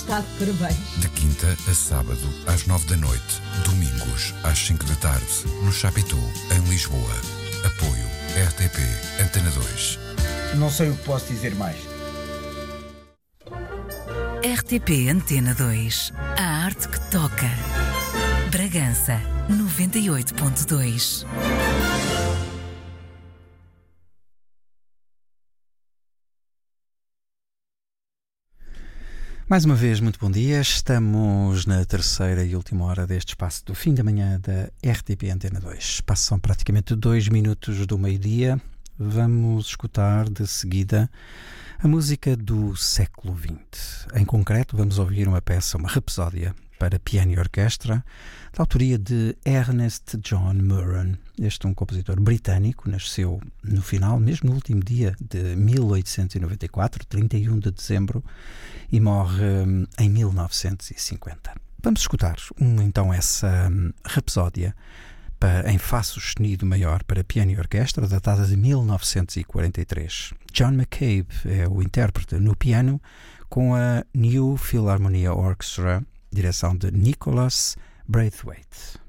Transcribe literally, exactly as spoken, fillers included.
está de parabéns. De quinta a sábado, às nove da noite. Domingos, às cinco da tarde, no Chapitou, em Lisboa. Apoio R T P Antena dois. Não sei o que posso dizer mais. R T P Antena dois. A arte que toca. Bragança, noventa e oito ponto dois. Mais uma vez, muito bom dia. Estamos na terceira e última hora deste espaço do fim da manhã da R T P Antena dois. Passam praticamente dois minutos do meio-dia. Vamos escutar de seguida a música do século vinte. Em concreto, vamos ouvir uma peça, uma rapsódia para piano e orquestra, da autoria de Ernest John Murran. Este é um compositor britânico, nasceu no final, mesmo no último dia de mil oitocentos e noventa e quatro, trinta e um de dezembro, e morre hum, em mil novecentos e cinquenta. Vamos escutar um, então essa hum, rapsódia para, em Fá sustenido maior para piano e orquestra, datada de mil novecentos e quarenta e três. John McCabe é o intérprete no piano, com a New Philharmonia Orchestra, direção de Nicholas Braithwaite.